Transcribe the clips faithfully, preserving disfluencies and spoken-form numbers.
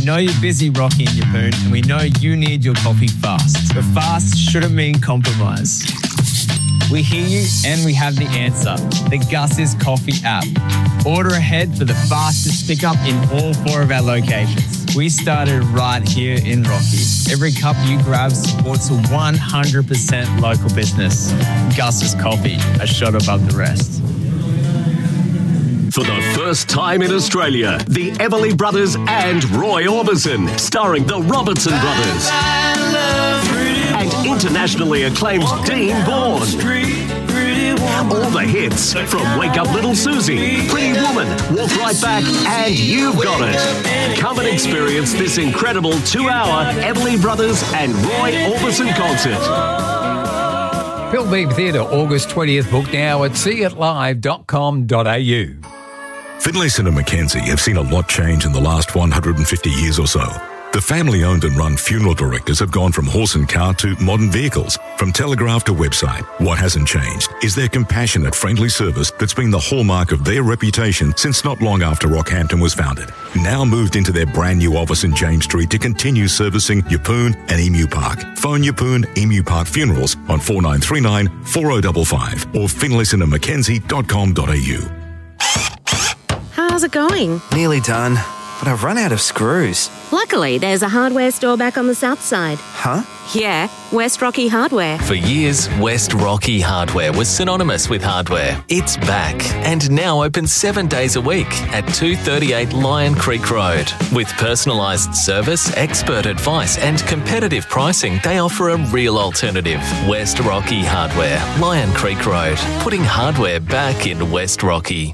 know you're busy, Rocky and Yeppoon, and we know you need your coffee fast. But fast shouldn't mean compromise. We hear you and we have the answer. The Gus's Coffee app. Order ahead for the fastest pickup in all four of our locations. We started right here in Rocky. Every cup you grab supports a one hundred percent local business. Gus's Coffee, a shot above the rest. For the first time in Australia, the Everly Brothers and Roy Orbison, starring the Robertson Brothers. And internationally acclaimed Dean Bourne. All the hits from Wake Up Little Susie, Pretty Woman, Walk Right Back, and You've Got It. Come and experience this incredible two-hour Everly Brothers and Roy Orbison concert. Bill Beebe Theatre, August twentieth. Book now at see it live dot com dot a u. Finlayson and Mackenzie have seen a lot change in the last one hundred fifty years or so. The family-owned and run funeral directors have gone from horse and cart to modern vehicles, from telegraph to website. What hasn't changed is their compassionate, friendly service that's been the hallmark of their reputation since not long after Rockhampton was founded. Now moved into their brand new office in James Street to continue servicing Yeppoon and Emu Park. Phone Yeppoon Emu Park Funerals on four nine three nine, four oh five five or finlayson and mackenzie dot com dot a u. How's it going? Nearly done, but I've run out of screws. Luckily, there's a hardware store back on the south side. Huh? Yeah, West Rocky Hardware. For years, West Rocky Hardware was synonymous with hardware. It's back and now open seven days a week at two thirty-eight Lion Creek Road. With personalised service, expert advice and competitive pricing, they offer a real alternative. West Rocky Hardware, Lion Creek Road, putting hardware back in West Rocky.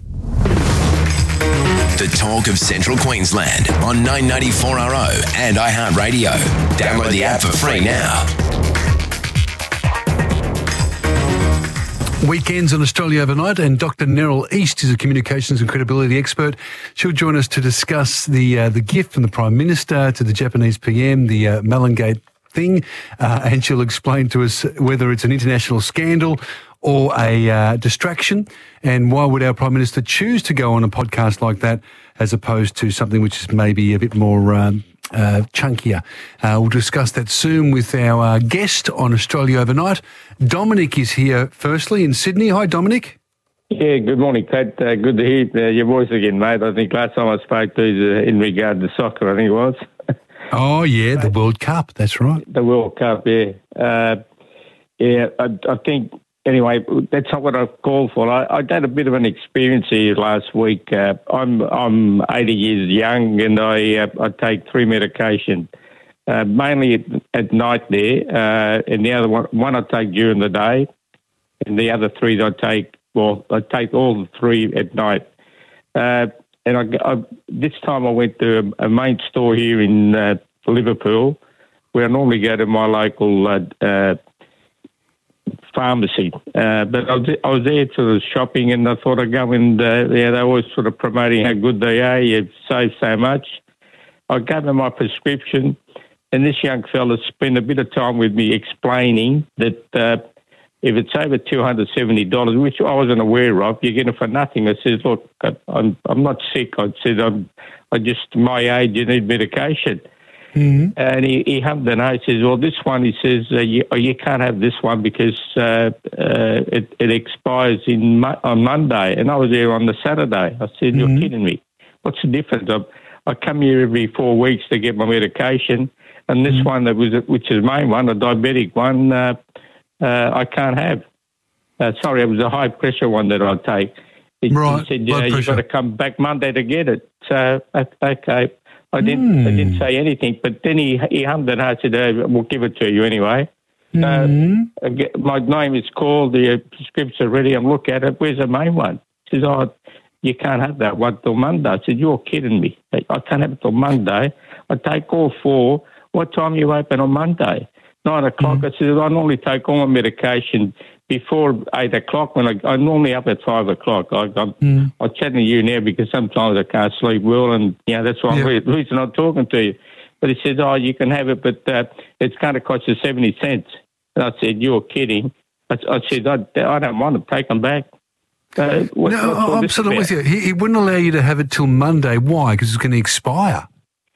The talk of Central Queensland on nine ninety-four R O and iHeartRadio. Download the app for free now. Weekends on Australia Overnight, and Doctor Neril East is a communications and credibility expert. She'll join us to discuss the uh, the gift from the Prime Minister to the Japanese P M, the uh, Melangate thing, uh, and she'll explain to us whether it's an international scandal or a uh, distraction, and why would our Prime Minister choose to go on a podcast like that as opposed to something which is maybe a bit more um, uh, chunkier. Uh, we'll discuss that soon with our uh, guest on Australia Overnight. Dominic is here firstly in Sydney. Hi, Dominic. Yeah, good morning, Pat. Uh, good to hear uh, your voice again, mate. I think last time I spoke to you uh, in regard to soccer, I think it was. Oh, yeah, the World Cup, that's right. The World Cup, yeah. Uh, yeah, I, I think... Anyway, that's not what I've called for. I, I had a bit of an experience here last week. Uh, I'm I'm eighty years young, and I uh, I take three medication, uh, mainly at, at night there, uh, and the other one one I take during the day, and the other three I take well I take all the three at night. Uh, and I, I, this time I went to a, a main store here in uh, Liverpool, where I normally go to my local. Uh, uh, pharmacy, uh, but I was, I was there sort of shopping, and I thought I'd go and uh, yeah, they're always sort of promoting how good they are. You save so much. I gave them my prescription, and this young fella spent a bit of time with me explaining that uh, if it's over two hundred seventy dollars, which I wasn't aware of, you get it for nothing. I said, look, I'm I'm not sick. I said, I'm I just my age, you need medication. Mm-hmm. And he, he hummed and I says, well, this one, he says, uh, you, oh, you can't have this one because uh, uh, it, it expires in mo- on Monday. And I was there on the Saturday. I said, you're mm-hmm. kidding me. What's the difference? I, I come here every four weeks to get my medication. And this mm-hmm. one, that was which is the main one, a diabetic one, uh, uh, I can't have. Uh, sorry, it was a high-pressure one that I take. He, right. he said, yeah, you've got to come back Monday to get it. So, okay. I didn't. Mm. I didn't say anything, but then he he hummed and I said, uh, "We'll give it to you anyway." Mm. Uh, get, my name is called. The prescription's ready. I'm looking at it. Where's the main one? He says, "Oh, you can't have that one till Monday." I said, "You're kidding me. I can't have it till Monday. I take all four. What time you open on Monday? Nine o'clock." Mm. I said, "I normally take all my medication before eight o'clock. When I, I normally up at five o'clock. I, I'm, mm. I'm chatting to you now because sometimes I can't sleep well, and you know that's why yeah. I'm the reason I'm talking to you." But he said, "Oh, you can have it, but uh, it's going to cost you seventy cents." And I said, "You're kidding." I, I said, I, "I don't want to take them back." Uh, what, no, I'm sort of with you. He, he wouldn't allow you to have it till Monday. Why? Because it's going to expire.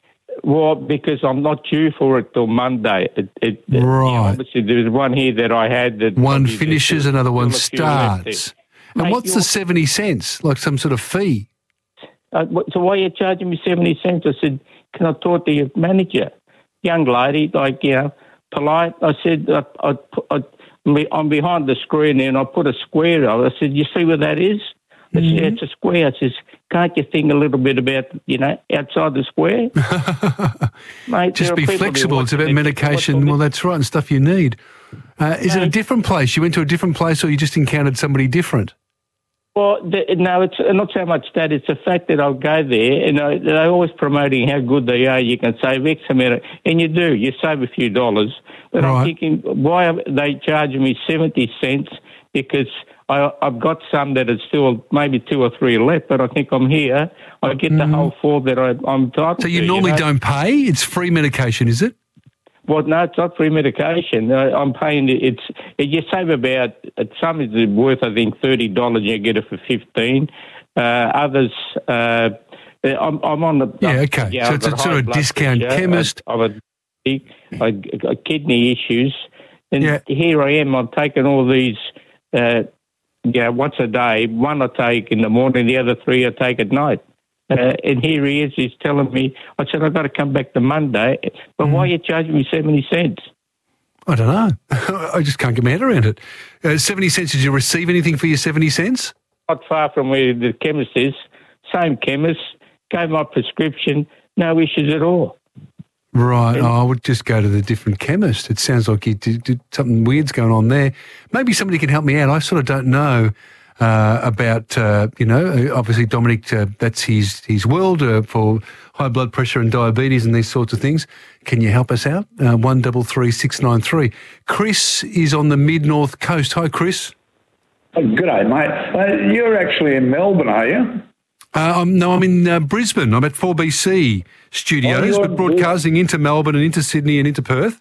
Well, because I'm not due for it till Monday. It, it, Right. You know, obviously, there's one here that I had that One probably finishes, there's another one still a few left there. starts. And Mate, what's the you're- seventy cents? Like some sort of fee? Uh, what- so why are you charging me seventy cents? I said, can I talk to your manager? Young lady, like, you know, polite. I said, I, I, I, I'm behind the screen there and I put a square up. I said, you see what that is? I said, yeah, it's a square. I says, can't you think a little bit about, you know, outside the square? Mate, Just there are be people who flexible. It's watch about it. medication. Well, that's right, and stuff you need. Uh, is it a Mate. different place? You went to a different place or you just encountered somebody different? Well, the, no, it's not so much that. It's the fact that I'll go there and I, they're always promoting how good they are. You can save X amount, and you do. You save a few dollars. But Right. I'm thinking, why are they charging me seventy cents? Because I, I've got some that are still maybe two or three left, but I think I'm here. I get the whole four that I, I'm entitled to. So you normally know? don't pay? It's free medication, is it? Well, no, it's not free medication. Uh, I'm paying it. It's it, you save about some is worth I think thirty dollars. You get it for fifteen. Uh, others, uh, I'm, I'm on the Yeah, okay. Yeah, So I've it's a got sort high of blood discount pressure. chemist. I've, I've, a, I've got kidney issues, and Yeah. here I am. I'm taking all these. Uh, yeah, once a day. One I take in the morning. The other three I take at night. Uh, and here he is, he's telling me, I said, I've got to come back to Monday, but why are you charging me seventy cents? I don't know. I just can't get my head around it. Uh, seventy cents, did you receive anything for your seventy cents? Not far from where the chemist is, same chemist, gave my prescription, no issues at all. Right. Oh, I would just go to the different chemist. It sounds like you did, did something weird's going on there. Maybe somebody can help me out. I sort of don't know uh, about, uh, you know, obviously Dominic, uh, that's his, his world uh, for high blood pressure and diabetes and these sorts of things. Can you help us out? Uh, one double three six nine three. Chris is on the mid-north coast. Hi, Chris. Oh, good day, mate. Uh, you're actually in Melbourne, are you? Uh, I'm, no, I'm in uh, Brisbane. I'm at four B C Studios, Oh, but you're- broadcasting into Melbourne and into Sydney and into Perth.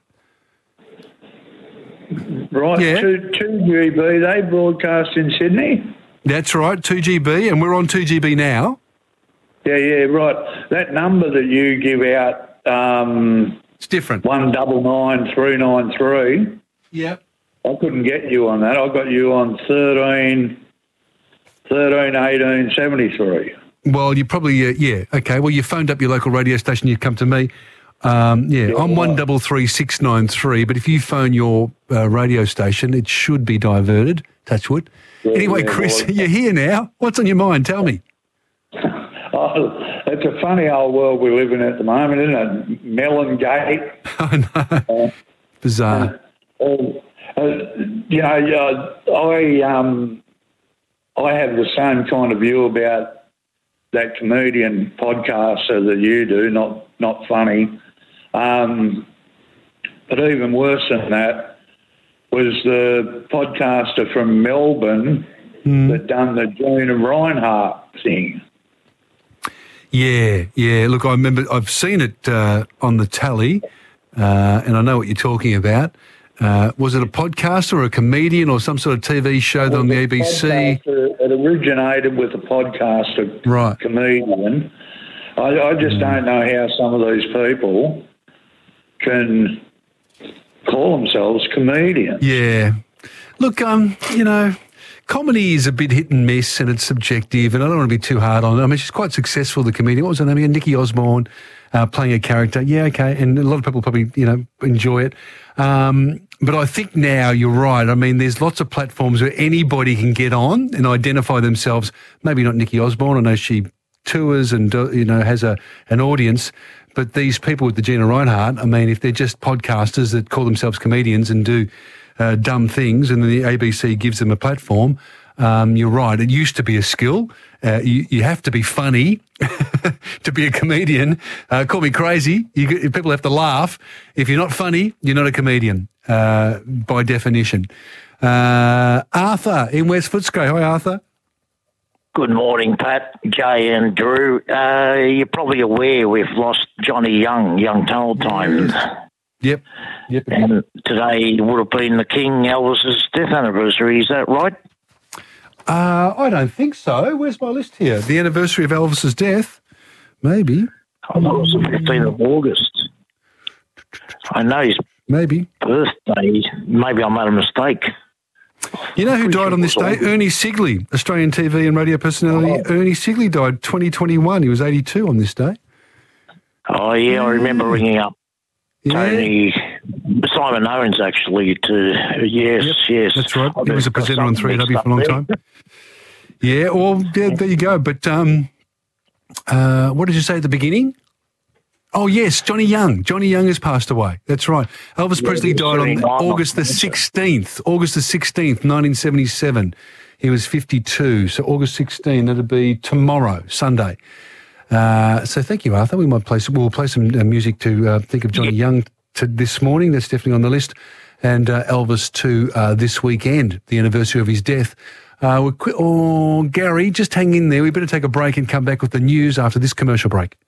Right, Yeah. two, two G B, they broadcast in Sydney? That's right, two G B, and we're on two G B now. Yeah, yeah, right. That number that you give out, um, it's different. one double nine three nine three. Yeah. I couldn't get you on that. I got you on thirteen, thirteen, eighteen, seventy-three. Well, you probably, uh, yeah, okay. Well, you phoned up your local radio station, you come to me. Um, yeah, I'm one double three six nine three, but if you phone your uh, radio station, it should be diverted. Touch wood. Yeah, anyway, yeah, Chris, well- you're here now. What's on your mind? Tell me. Oh, it's a funny old world we live in at the moment, isn't it? Melon Gate. I know. Bizarre. Uh, uh, you know, uh, I um, I have the same kind of view about that comedian podcaster that you do. Not not funny, um, but even worse than that was the podcaster from Melbourne that done the Gina Reinhardt thing. Yeah, yeah. Look, I remember I've seen it uh, on the tally, uh, and I know what you're talking about. Uh, was it a podcast or a comedian or some sort of T V show on the A B C? Podcaster, it originated with a podcaster Right. comedian. I, I just don't know how some of these people can call themselves comedians. Yeah. Look, um, you know, comedy is a bit hit and miss and it's subjective, and I don't want to be too hard on it. I mean, she's quite successful, the comedian. What was her name again? Nikki Osborne, uh, playing a character. Yeah, okay. And a lot of people probably, you know, enjoy it. Um, but I think now you're right. I mean, there's lots of platforms where anybody can get on and identify themselves. Maybe not Nikki Osborne. I know she tours and, uh, you know, has a an audience. But these people with the Gina Reinhardt, I mean, if they're just podcasters that call themselves comedians and do uh, dumb things, and then the A B C gives them a platform, um, you're right. It used to be a skill. Uh, you, you have to be funny to be a comedian. Uh, call me crazy. You, people have to laugh. If you're not funny, you're not a comedian uh, by definition. Uh, Arthur in West Footscray. Hi, Arthur. Good morning, Pat, Jay and Drew. Uh, you're probably aware we've lost Johnny Young, Young Tunnel Time. Yep. Yep. And today would have been the King Elvis's death anniversary. Is that right? Uh, I don't think so. Where's my list here? The anniversary of Elvis's death? Maybe. I thought it was the fifteenth of August. I know his Maybe. birthday. Maybe I made a mistake. You know who died on this day? Ernie Sigley, Australian T V and radio personality. Oh. Ernie Sigley died twenty twenty-one. He was eighty-two on this day. Oh, yeah, I remember ringing up Yeah. Tony, Simon Owens, actually, to, yes, Yep, yes. That's right. He was a Got presenter on something three W mixed for a long up time. there. Yeah, well, yeah, there you go. But um, uh, what did you say at the beginning? Oh, yes, Johnny Young. Johnny Young has passed away. That's right. Elvis Yeah, Presley he's died on thirty-nine, August the sixteenth. August the sixteenth, nineteen seventy-seven. He was fifty-two. So August sixteenth, that'll be tomorrow, Sunday. Uh, so thank you, Arthur. We might play some, we'll play some uh, music to uh, think of Johnny yeah. Young to this morning. That's definitely on the list. And uh, Elvis to uh, this weekend, the anniversary of his death. Uh, we're qu- oh, Gary, just hang in there. We better take a break and come back with the news after this commercial break.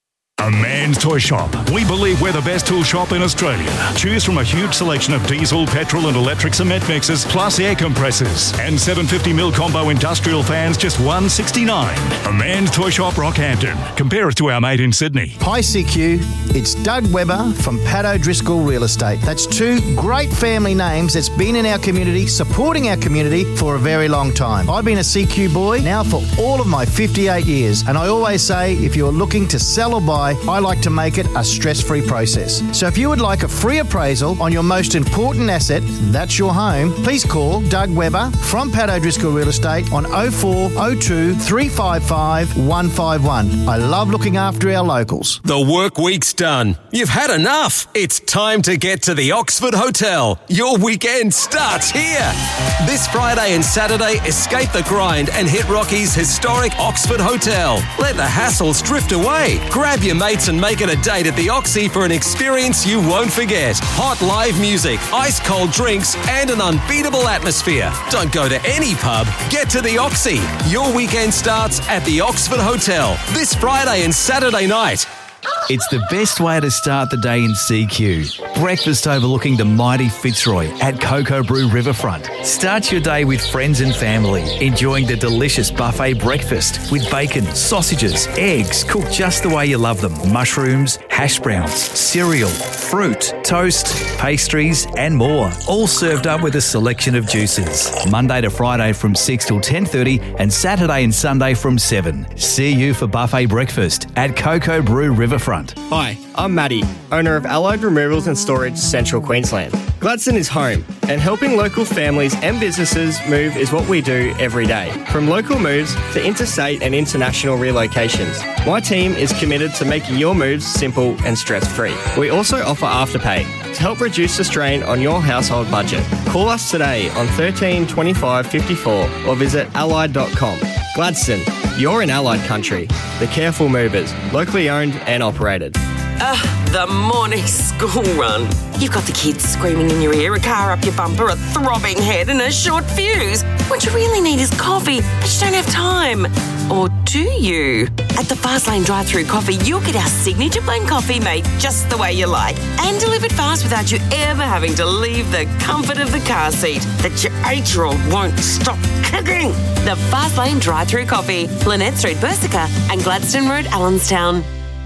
A Man's Toy Shop. We believe we're the best tool shop in Australia. Choose from a huge selection of diesel, petrol and electric cement mixers, plus air compressors. And seven hundred fifty mil combo industrial fans, just one hundred sixty-nine dollars. A Man's Toy Shop, Rockhampton. Compare us to our mate in Sydney. Hi C Q, it's Doug Webber from Pat O'Driscoll Real Estate. That's two great family names that's been in our community, supporting our community for a very long time. I've been a C Q boy now for all of my fifty-eight years, and I always say if you're looking to sell or buy, I like to make it a stress-free process. So if you would like a free appraisal on your most important asset, that's your home, please call Doug Webber from Pat O'Driscoll Real Estate on oh four oh two, three five five, one five one. I love looking after our locals. The work week's done. You've had enough. It's time to get to the Oxford Hotel. Your weekend starts here. This Friday and Saturday, escape the grind and hit Rocky's historic Oxford Hotel. Let the hassles drift away. Grab your mates and make it a date at the Oxy for an experience you won't forget. Hot live music, ice cold drinks, and an unbeatable atmosphere. Don't go to any pub. Get to the Oxy. Your weekend starts at the Oxford Hotel this Friday and Saturday night. It's the best way to start the day in C Q. Breakfast overlooking the mighty Fitzroy at Cocoa Brew Riverfront. Start your day with friends and family, enjoying the delicious buffet breakfast with bacon, sausages, eggs, cooked just the way you love them, mushrooms, hash browns, cereal, fruit, toast, pastries and more. All served up with a selection of juices. Monday to Friday from six till ten thirty and Saturday and Sunday from seven. See you for buffet breakfast at Cocoa Brew Riverfront. Hi, I'm Matty, owner of Allied Removals and Storage, Central Queensland. Gladstone is home, and helping local families and businesses move is what we do every day. From local moves to interstate and international relocations, my team is committed to making your moves simple and stress-free. We also offer Afterpay to help reduce the strain on your household budget. Call us today on thirteen twenty-five fifty-four or visit allied dot com. Gladstone, you're in Allied country. The Careful Movers, locally owned and operated. Ugh, the morning school run. You've got the kids screaming in your ear, a car up your bumper, a throbbing head and a short fuse. What you really need is coffee, but you don't have time. Or do you? At the Fastlane drive-thru coffee, you'll get our signature blend coffee made just the way you like and delivered fast without you ever having to leave the comfort of the car seat that your eight-year-old won't stop kicking. The Fastlane drive-thru coffee, Lynette Street, Bersica and Gladstone Road, Allenstown.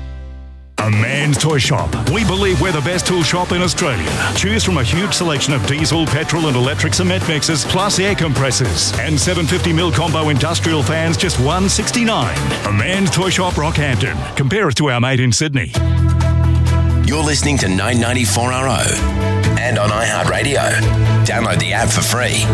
A Man's Toy Shop. We believe we're the best tool shop in Australia. Choose from a huge selection of diesel, petrol and electric cement mixers, plus air compressors. And seven hundred fifty mil combo industrial fans, just one hundred sixty-nine dollars. A Man's Toy Shop, Rockhampton. Compare us to our mate in Sydney. You're listening to nine ninety-four R O and on iHeartRadio. Download the app for free.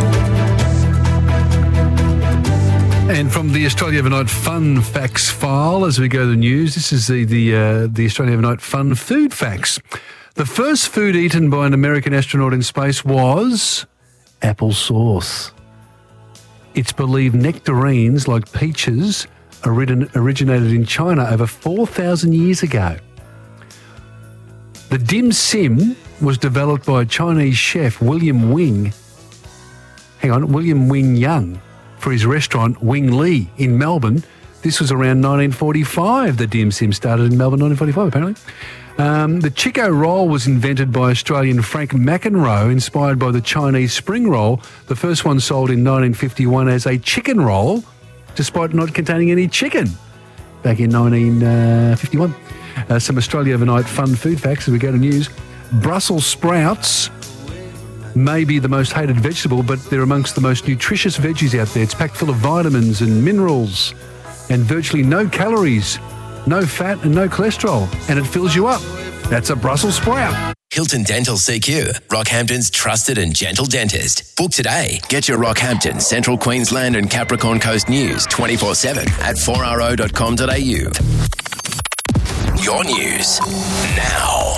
And from the Australia Overnight Fun Facts file, as we go to the news, this is the the, uh, the Australia Overnight Fun Food Facts. The first food eaten by an American astronaut in space was applesauce. It's believed nectarines like peaches origin- originated in China over four thousand years ago. The dim sim was developed by Chinese chef William Wing. Hang on, William Wing Young. For his restaurant Wing Lee in Melbourne. This was around nineteen forty-five. The dim sim started in Melbourne, nineteen forty-five apparently. Um, the Chico roll was invented by Australian Frank McEnroe, inspired by the Chinese spring roll. The first one sold in nineteen fifty-one as a chicken roll, despite not containing any chicken, back in nineteen fifty-one. Uh, some Australia Overnight Fun Food Facts as we go to news. Brussels sprouts may be the most hated vegetable, but they're amongst the most nutritious veggies out there. It's packed full of vitamins and minerals and virtually no calories, no fat and no cholesterol, and it fills you up. That's a Brussels sprout. Hilton Dental C Q, Rockhampton's trusted and gentle dentist. Book today. Get your Rockhampton, Central Queensland and Capricorn Coast news twenty-four seven at four r o dot com dot a u. Your news now.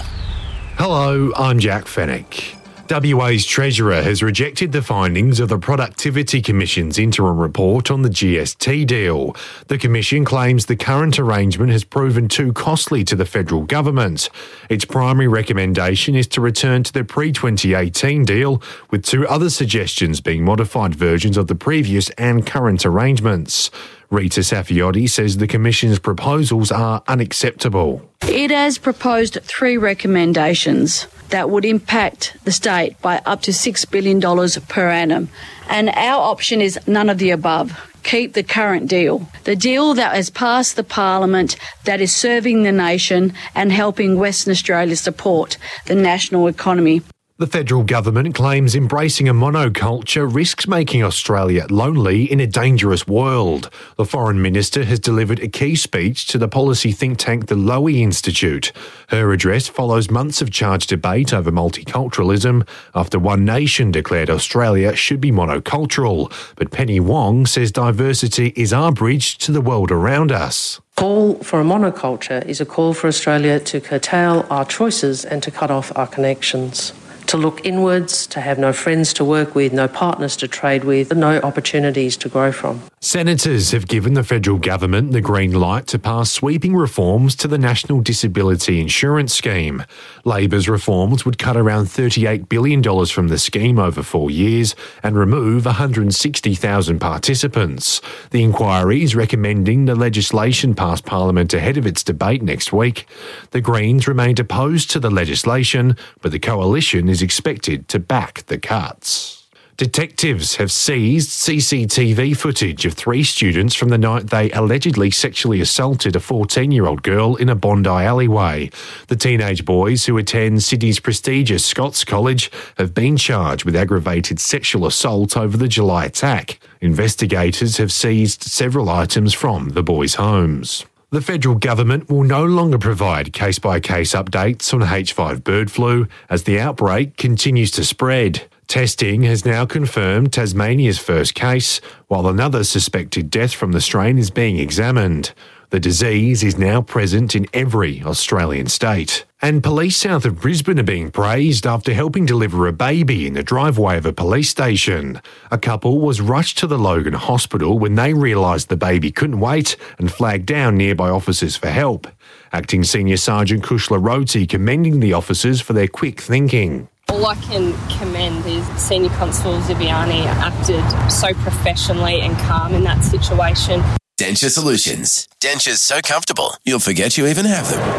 Hello, I'm Jack Fennick. W A's Treasurer has rejected the findings of the Productivity Commission's interim report on the G S T deal. The Commission claims the current arrangement has proven too costly to the federal government. Its primary recommendation is to return to the pre-twenty eighteen deal, with two other suggestions being modified versions of the previous and current arrangements. Rita Saffioti says the Commission's proposals are unacceptable. It has proposed three recommendations that would impact the state by up to six billion dollars per annum. And our option is none of the above. Keep the current deal. The deal that has passed the Parliament, that is serving the nation and helping Western Australia support the national economy. The federal government claims embracing a monoculture risks making Australia lonely in a dangerous world. The Foreign Minister has delivered a key speech to the policy think tank the Lowy Institute. Her address follows months of charged debate over multiculturalism after One Nation declared Australia should be monocultural. But Penny Wong says diversity is our bridge to the world around us. Call for a monoculture is a call for Australia to curtail our choices and to cut off our connections. To look inwards, to have no friends to work with, no partners to trade with, no opportunities to grow from. Senators have given the federal government the green light to pass sweeping reforms to the National Disability Insurance Scheme. Labor's reforms would cut around thirty-eight billion dollars from the scheme over four years and remove one hundred sixty thousand participants. The inquiry is recommending the legislation pass Parliament ahead of its debate next week. The Greens remained opposed to the legislation, but the coalition is expected to back the cuts. Detectives have seized C C T V footage of three students from the night they allegedly sexually assaulted a fourteen-year-old girl in a Bondi alleyway. The teenage boys, who attend Sydney's prestigious Scots College, have been charged with aggravated sexual assault over the July attack. Investigators have seized several items from the boys' homes. The federal government will no longer provide case-by-case updates on H five bird flu as the outbreak continues to spread. Testing has now confirmed Tasmania's first case, while another suspected death from the strain is being examined. The disease is now present in every Australian state. And police south of Brisbane are being praised after helping deliver a baby in the driveway of a police station. A couple was rushed to the Logan Hospital when they realised the baby couldn't wait and flagged down nearby officers for help. Acting Senior Sergeant Kushla Roti commending the officers for their quick thinking. All I can commend is Senior Constable Zibiani acted so professionally and calm in that situation. Denture Solutions. Dentures so comfortable, you'll forget you even have them.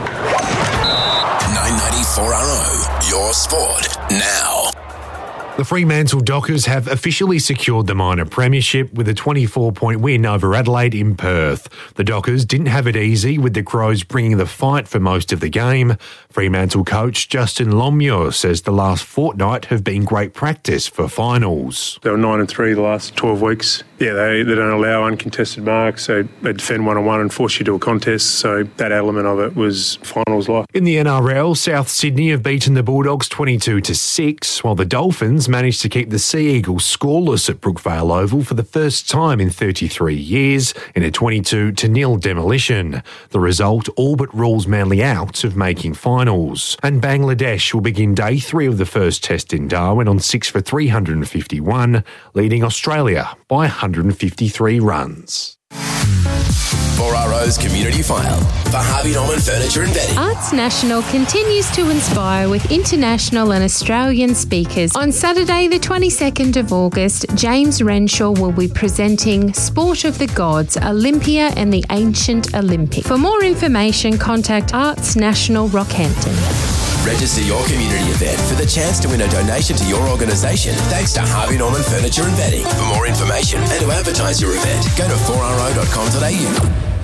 nine ninety-four R O, your sport now. The Fremantle Dockers have officially secured the minor premiership with a twenty-four point win over Adelaide in Perth. The Dockers didn't have it easy, with the Crows bringing the fight for most of the game. Fremantle coach Justin Longmuir says the last fortnight have been great practice for finals. They were nine and three the last twelve weeks. Yeah, they, they don't allow uncontested marks, so they defend one-on-one and force you to a contest, so that element of it was finals-like. In the N R L, South Sydney have beaten the Bulldogs twenty-two to six, while the Dolphins managed to keep the Sea Eagles scoreless at Brookvale Oval for the first time in thirty-three years in a twenty-two to nil demolition. The result all but rules Manly out of making finals. And Bangladesh will begin day three of the first test in Darwin on six for three hundred fifty-one, leading Australia by one hundred fifty-three runs. four R O's Community File for Harvey Norman Furniture and Bedding. Arts National continues to inspire with international and Australian speakers. On Saturday the twenty-second of August, James Renshaw will be presenting Sport of the Gods, Olympia and the Ancient Olympic. For more information, contact Arts National Rockhampton. Register your community event for the chance to win a donation to your organisation thanks to Harvey Norman Furniture and Bedding. For more information and to advertise your event, go to four r o dot com dot a u.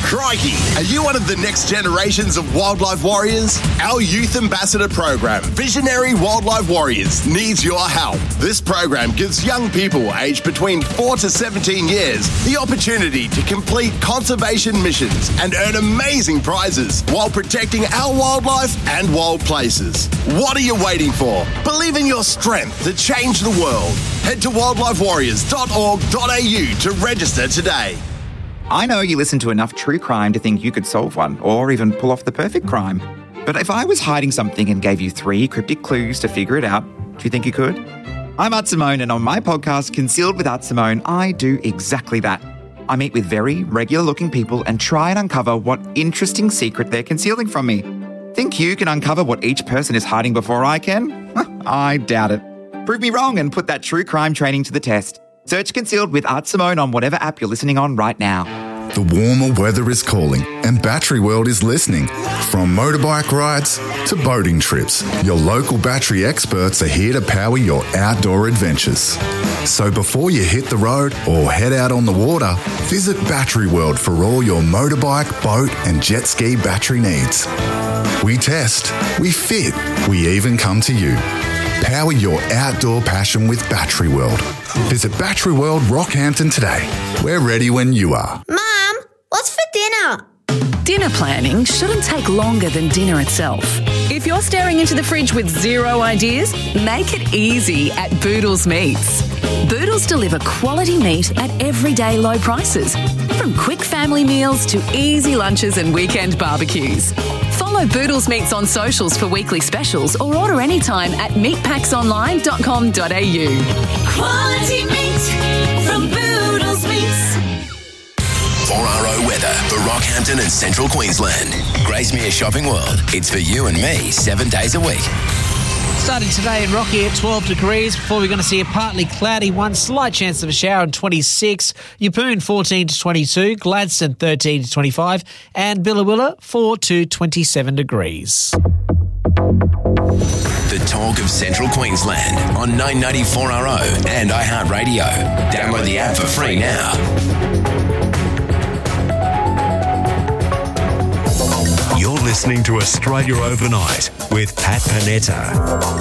Crikey! Are you one of the next generations of wildlife warriors? Our Youth Ambassador program, Visionary Wildlife Warriors, needs your help. This program gives young people aged between four to seventeen years the opportunity to complete conservation missions and earn amazing prizes while protecting our wildlife and wild places. What are you waiting for? Believe in your strength to change the world. Head to wildlife warriors dot org dot a u to register today. I know you listen to enough true crime to think you could solve one or even pull off the perfect crime. But if I was hiding something and gave you three cryptic clues to figure it out, do you think you could? I'm Art Simone, and on my podcast, Concealed with Art Simone, I do exactly that. I meet with very regular-looking people and try and uncover what interesting secret they're concealing from me. Think you can uncover what each person is hiding before I can? I doubt it. Prove me wrong and put that true crime training to the test. Search Concealed with Art Simone on whatever app you're listening on right now. The warmer weather is calling and Battery World is listening. From motorbike rides to boating trips, your local battery experts are here to power your outdoor adventures. So before you hit the road or head out on the water, visit Battery World for all your motorbike, boat and jet ski battery needs. We test, we fit, we even come to you. Power your outdoor passion with Battery World. Visit Battery World Rockhampton today. We're ready when you are. Mum, what's for dinner? Dinner planning shouldn't take longer than dinner itself. If you're staring into the fridge with zero ideas, make it easy at Boodles Meats. Boodles deliver quality meat at everyday low prices, from quick family meals to easy lunches and weekend barbecues. Follow Boodles Meats on socials for weekly specials or order anytime at meat packs online dot com dot a u. Quality meat from Boodles Meats. four R O weather for Rockhampton and Central Queensland. Gracemere Shopping World. It's for you and me seven days a week. Starting today in Rocky at twelve degrees before we're going to see a partly cloudy one, slight chance of a shower at twenty-six, Yeppoon fourteen to twenty-two, Gladstone thirteen to twenty-five and Billawilla four to twenty-seven degrees. The talk of Central Queensland on nine ninety four R O and iHeartRadio. Download the app for free now. You're listening to Australia Overnight with Pat Panetta.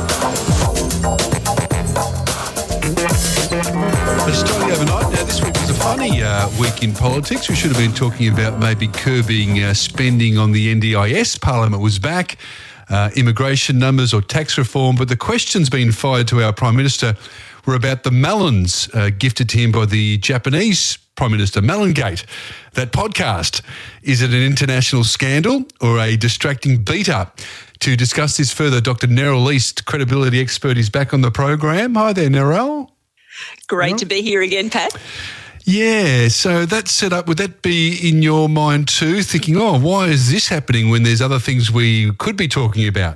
Australia Overnight. Now, this week was a funny uh, week in politics. We should have been talking about maybe curbing uh, spending on the N D I S. Parliament was back. Uh, immigration numbers or tax reform. But the questions being fired to our Prime Minister were about the melons uh, gifted to him by the Japanese Prime Minister, Melongate. That podcast, is it an international scandal or a distracting beat-up? To discuss this further, Doctor Neril East, credibility expert, is back on the program. Hi there, Neril. Great to be here again, Pat. Yeah, so that set up, would that be in your mind too, thinking, oh, why is this happening when there's other things we could be talking about?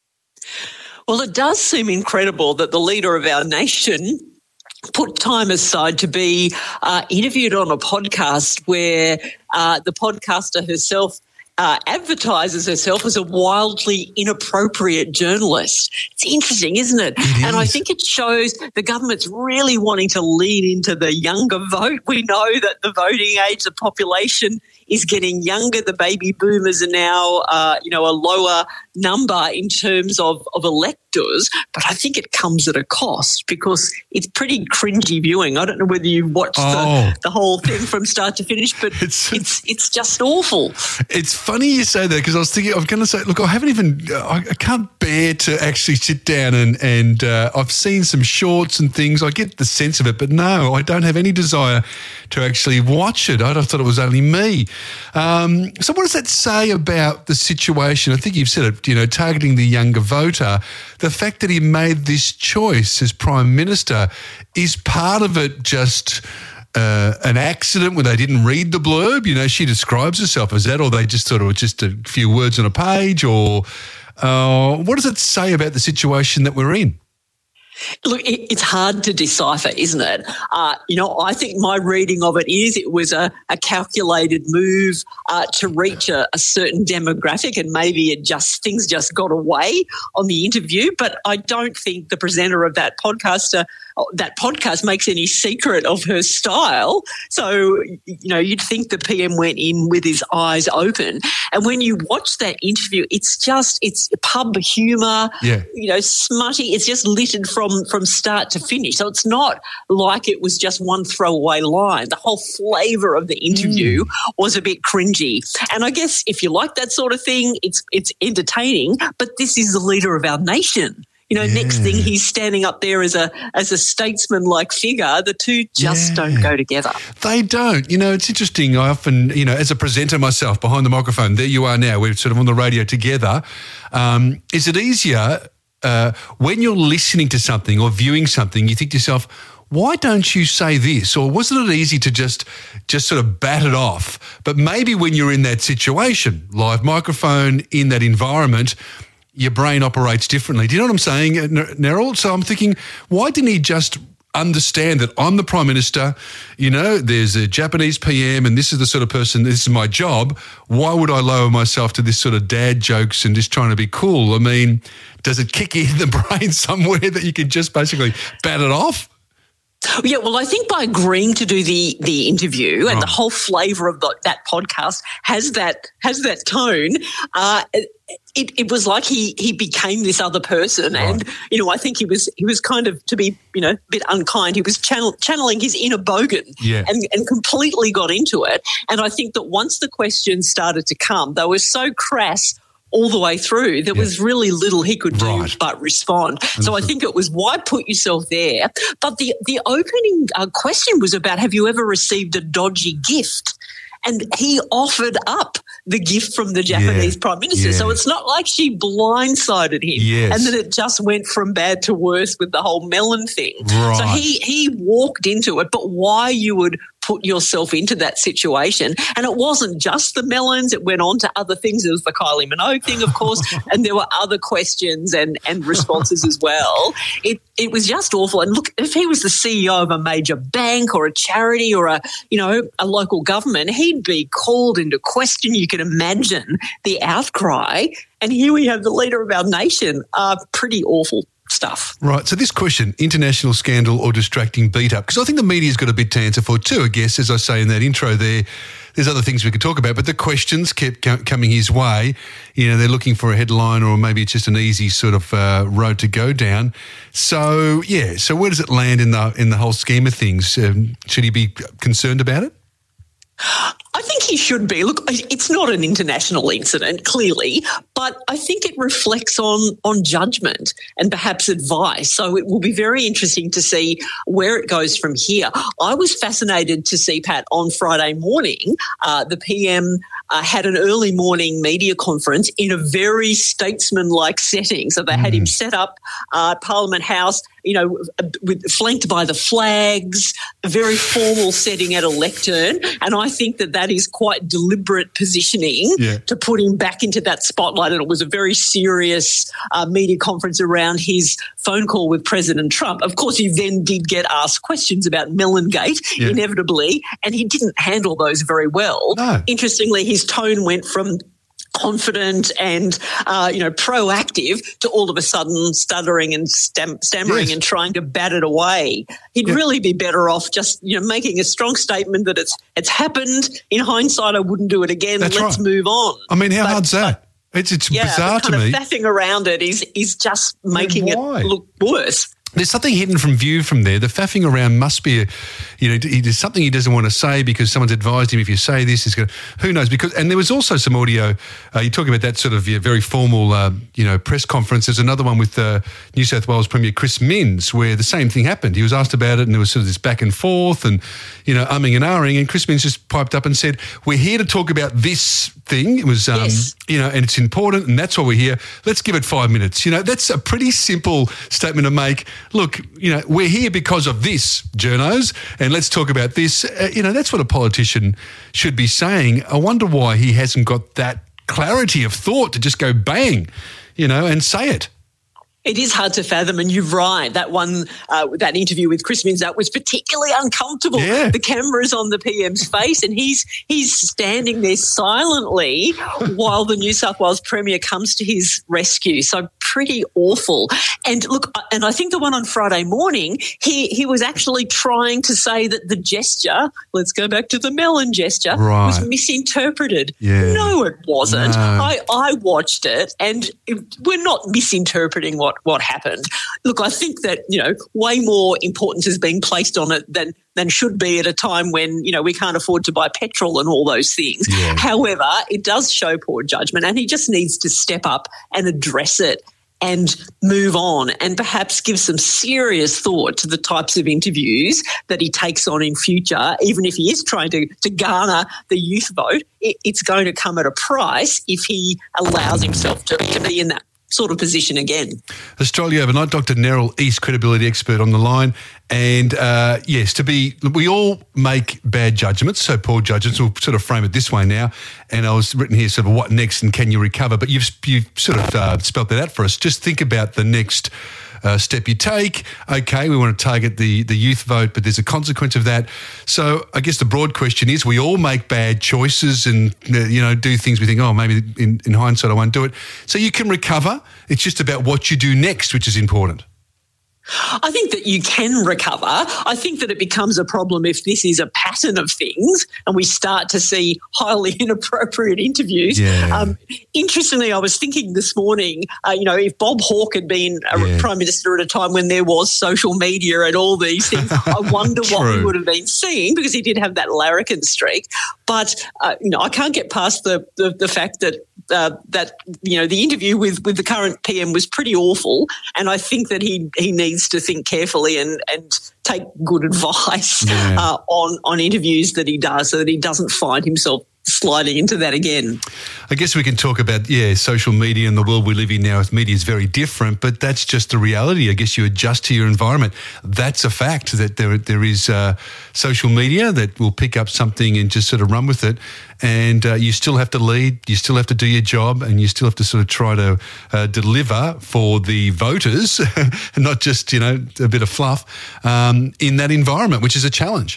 Well, it does seem incredible that the leader of our nation put time aside to be uh, interviewed on a podcast where uh, the podcaster herself uh, advertises herself as a wildly inappropriate journalist. It's interesting, isn't it? it and is. I think it shows the government's really wanting to lean into the younger vote. We know that the voting age, the population is getting younger. The baby boomers are now, uh, you know, a lower number in terms of, of electors, but I think it comes at a cost because it's pretty cringy viewing. I don't know whether you watched Oh. the, the whole thing from start to finish, but it's it's, it's just awful. It's funny you say that because I was thinking, I was going to say, look, I haven't even, I, I can't bear to actually sit down and, and uh, I've seen some shorts and things. I get the sense of it, but no, I don't have any desire to actually watch it. I thought it was only me. Um, so what does that say about the situation? I think you've said it, you know, targeting the younger voter. The fact that he made this choice as Prime Minister, is part of it just uh, an accident where they didn't read the blurb? You know, she describes herself as that, or they just thought it was just a few words on a page, or uh, what does it say about the situation that we're in? Look, it, it's hard to decipher, isn't it? Uh, you know, I think my reading of it is it was a, a calculated move uh, to reach a, a certain demographic, and maybe it just things just got away on the interview. But I don't think the presenter of that podcaster that podcast makes any secret of her style. So, you know, you'd think the P M went in with his eyes open. And when you watch that interview, it's just, it's pub humour, yeah. you know, smutty. It's just littered from, from start to finish. So it's not like it was just one throwaway line. The whole flavour of the interview mm. was a bit cringy. And I guess if you like that sort of thing, it's it's entertaining, but this is the leader of our nation. You know, yeah. next thing he's standing up there as a as a statesman-like figure. The two just yeah. don't go together. They don't. You know, it's interesting. I often, you know, as a presenter myself behind the microphone, there you are now. We're sort of on the radio together. Um, is it easier uh, when you're listening to something or viewing something, you think to yourself, why don't you say this? Or wasn't it easy to just just sort of bat it off? But maybe when you're in that situation, live microphone, in that environment, your brain operates differently. Do you know what I'm saying, Neril? So I'm thinking, why didn't he just understand that I'm the Prime Minister, you know, there's a Japanese P M and this is the sort of person, this is my job. Why would I lower myself to this sort of dad jokes and just trying to be cool? I mean, does it kick in the brain somewhere that you can just basically bat it off? Yeah, well, I think by agreeing to do the the interview and Right. the whole flavour of the, that podcast has that has that tone. Uh, it, it was like he he became this other person, and you know, I think he was he was kind of, to be you know a bit unkind, he was channel, channeling his inner bogan, Yeah. and and completely got into it. And I think that once the questions started to come, they were so crass all the way through, there was really little he could do Right. but respond. So I think it was, why put yourself there? But the, the opening uh, question was about, have you ever received a dodgy gift? And he offered up the gift from the Japanese Yeah. Prime Minister. Yeah. So it's not like she blindsided him. Yes. And then it just went from bad to worse with the whole melon thing. Right. So he, he walked into it, but why you would put yourself into that situation. And it wasn't just the melons, it went on to other things. There was the Kylie Minogue thing, of course, and there were other questions and, and responses as well. It it was just awful. And look, if he was the C E O of a major bank or a charity or a, you know, a local government, he'd be called into question. You can imagine the outcry. And here we have the leader of our nation. Uh, pretty awful stuff. Right. So this question, international scandal or distracting beat up, because I think the media's got a bit to answer for too, I guess, as I say in that intro there. There's other things we could talk about, but the questions kept co- coming his way. You know, they're looking for a headline, or maybe it's just an easy sort of uh, road to go down. So, yeah, so where does it land in the in the whole scheme of things? Um, should he be concerned about it? I think he should be. Look, it's not an international incident, clearly, but I think it reflects on on judgment and perhaps advice. So it will be very interesting to see where it goes from here. I was fascinated to see, Pat, on Friday morning, uh, the P M uh, had an early morning media conference in a very statesman-like setting. So they had him set up uh, Parliament House, you know, with, flanked by the flags, a very formal setting at a lectern. And I think that that is quite deliberate positioning Yeah. to put him back into that spotlight. And it was a very serious uh, media conference around his phone call with President Trump. Of course, he then did get asked questions about Mellongate, Yeah. inevitably, and he didn't handle those very well. No. Interestingly, his tone went from confident and, uh, you know, proactive to all of a sudden stuttering and stam- stammering Yes. and trying to bat it away. He'd Yeah. really be better off just, you know, making a strong statement that it's it's happened. In hindsight, I wouldn't do it again. That's Let's right. move on. I mean, how But- hard's that? It's it's Yeah, bizarre but to kind me. of faffing around it is is just making it why? look worse. There's something hidden from view from there. The faffing around must be, a, you know, there's something he doesn't want to say because someone's advised him, if you say this, he's going to, who knows? Because, and there was also some audio, uh, you're talking about that sort of yeah, very formal, uh, you know, press conference. There's another one with uh, New South Wales Premier Chris Minns where the same thing happened. He was asked about it and there was sort of this back and forth and, you know, umming and ahhing, and Chris Minns just piped up and said, we're here to talk about this thing. It was, um, Yes. you know, and it's important and that's why we're here. Let's give it five minutes. You know, that's a pretty simple statement to make. Look, you know, we're here because of this, journos, and let's talk about this. Uh, you know, that's what a politician should be saying. I wonder why he hasn't got that clarity of thought to just go bang, you know, and say it. It is hard to fathom, and you're right. That one, uh, that interview with Chris Minns, that was particularly uncomfortable. Yeah. The camera's on the P M's face, and he's he's standing there silently while the New South Wales Premier comes to his rescue. So pretty awful. And look, and I think the one on Friday morning, he he was actually trying to say that the gesture, let's go back to the melon gesture, Right. was misinterpreted. Yeah. No, it wasn't. No. I, I watched it, and it, we're not misinterpreting what, what happened. Look, I think that, you know, way more importance is being placed on it than than should be at a time when, you know, we can't afford to buy petrol and all those things. Yeah. However, it does show poor judgment, and he just needs to step up and address it and move on, and perhaps give some serious thought to the types of interviews that he takes on in future. Even if he is trying to, to garner the youth vote, it, it's going to come at a price if he allows himself to, to be in that sort of position again. Australia Overnight, Doctor Neril East, credibility expert on the line. And uh, yes, to be, we all make bad judgments, so poor judgments. We'll sort of frame it this way now. And I was written here sort of what next and can you recover? But you've, you've sort of uh, spelt that out for us. Just think about the next uh, step you take. Okay, we want to target the, the youth vote, but there's a consequence of that. So I guess the broad question is, we all make bad choices and, you know, do things we think, oh, maybe in, in hindsight I won't do it. So you can recover. It's just about what you do next, which is important. I think that you can recover. I think that it becomes a problem if this is a pattern of things and we start to see highly inappropriate interviews. Yeah. Um, interestingly, I was thinking this morning, uh, you know, if Bob Hawke had been a Yeah. Prime Minister at a time when there was social media and all these things, I wonder what we True. would have been seeing, because he did have that larrikin streak. But, uh, you know, I can't get past the, the, the fact that Uh, that, you know, the interview with, with the current P M was pretty awful, and I think that he he needs to think carefully and, and take good advice Yeah. uh, on, on interviews that he does, so that he doesn't find himself sliding into that again. I guess we can talk about, yeah, social media and the world we live in now with media is very different, but that's just the reality. I guess you adjust to your environment. That's a fact, that there there is uh, social media that will pick up something and just sort of run with it. And uh, you still have to lead, you still have to do your job, and you still have to sort of try to uh, deliver for the voters, and not just, you know, a bit of fluff um, in that environment, which is a challenge.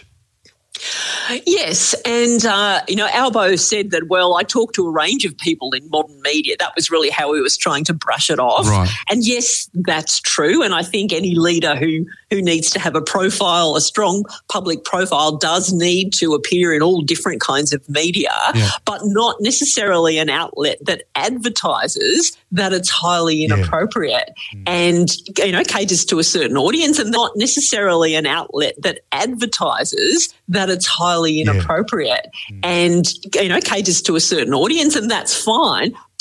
Yes, and, uh, you know, Albo said that, well, I talked to a range of people in modern media. That was really how he was trying to brush it off. Right. And yes, that's true, and I think any leader who, who needs to have a profile, a strong public profile, does need to appear in all different kinds of media, Yeah. but not necessarily an outlet that advertises that it's highly inappropriate and, you know, caters to a certain audience, and not necessarily an outlet that advertises that it's highly inappropriate and, you know, caters to a certain audience, and that's fine.